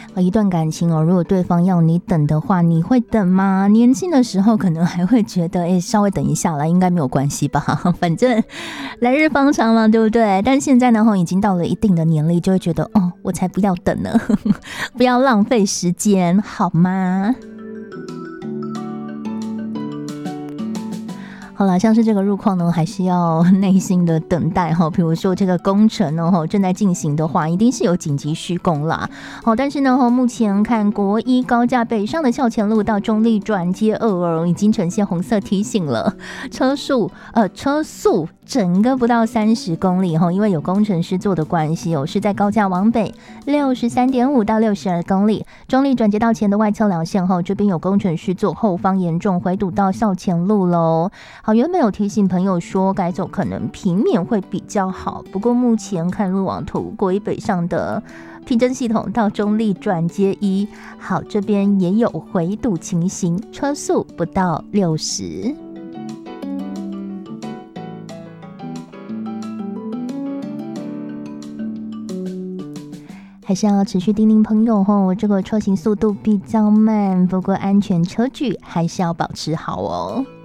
一段感情如果对方要你等的话，你会等吗？年轻的时候可能还会觉得稍微等一下啦，应该没有关系吧，反正来日方长嘛，对不对？但现在呢已经到了一定的年龄，就会觉得我才不要等呢不要浪费时间好吗？好啦，像是这个路况呢，还是要耐心的等待哈。比如说这个工程呢正在进行的话，一定是有紧急施工啦。但是呢目前看国一高架北上的校前路到中立转接2已经呈现红色提醒了，车速整个不到30公里因为有工程师做的关系是在高架往北63.5到62公里，中立转接道前的外侧两线这边有工程师做，后方严重回堵到校前路喽。好，原本有提醒朋友说改走可能平面会比较好，不过目前看路网图，国一北上的提侦系统到中立转接1，好，这边也有回堵情形，车速不到60。还是要持续叮咛朋友这个车行速度比较慢，不过安全车距还是要保持好哦。